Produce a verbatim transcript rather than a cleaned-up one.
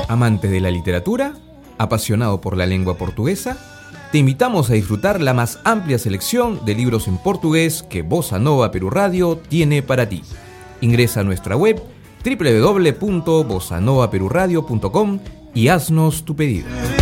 Amante de la literatura, apasionado por la lengua portuguesa, te invitamos a disfrutar la más amplia selección de libros en portugués que Bossa Nova Perú Radio tiene para ti. Ingresa a nuestra web doble u doble u doble u punto bossa nova peru radio punto com y haznos tu pedido.